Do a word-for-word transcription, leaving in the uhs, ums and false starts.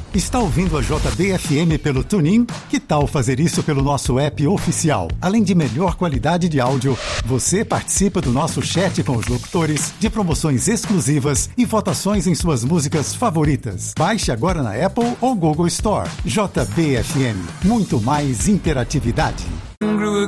Está ouvindo a J B F M pelo TuneIn? Que tal fazer isso pelo nosso app oficial? Além de melhor qualidade de áudio, você participa do nosso chat com os locutores, de promoções exclusivas e votações em suas músicas favoritas. Baixe agora na Apple ou Google Store. J B F M. Muito mais interatividade. Grew a